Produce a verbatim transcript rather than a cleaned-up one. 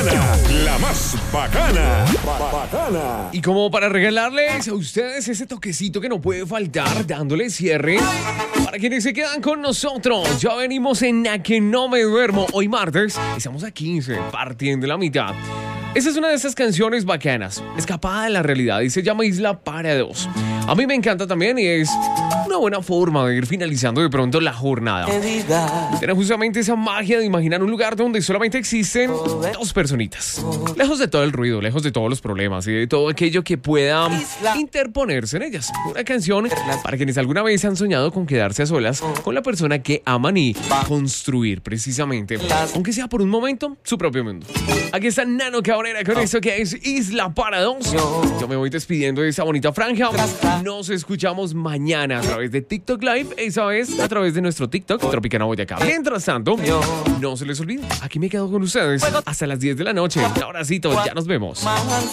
bacana, la más bacana, ba- bacana. Y como para regalarles a ustedes ese toquecito que no puede faltar, dándole cierre, para quienes se quedan con nosotros, ya venimos en A Que No Me Duermo. Hoy martes, estamos a quince, partiendo la mitad. Esta es una de esas canciones bacanas, escapada de la realidad, y se llama Isla para Dos. A mí me encanta también y es una buena forma de ir finalizando de pronto la jornada. Tiene justamente esa magia de imaginar un lugar donde solamente existen dos personitas. Lejos de todo el ruido, lejos de todos los problemas y de todo aquello que pueda interponerse en ellas. Una canción para quienes alguna vez han soñado con quedarse a solas con la persona que aman y construir precisamente, aunque sea por un momento, su propio mundo. Aquí está Nano Cabrera con eso que es Isla para Dos. Yo me voy despidiendo de esta bonita franja. Nos escuchamos mañana a través de TikTok Live, esa vez a través de nuestro TikTok Tropicana Boyacá. Mientras tanto, no se les olvide, aquí me quedo con ustedes hasta las diez de la noche. Un abracito, ya nos vemos.